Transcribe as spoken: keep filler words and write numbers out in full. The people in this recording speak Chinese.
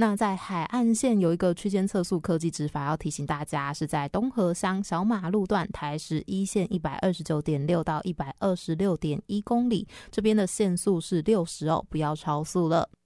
那在海岸线有一个区间测速科技执法，要提醒大家是在东河乡小马路段台十一线一百二十九点六到一百二十六点一公里，这边的限速是六十哦，不要超速了。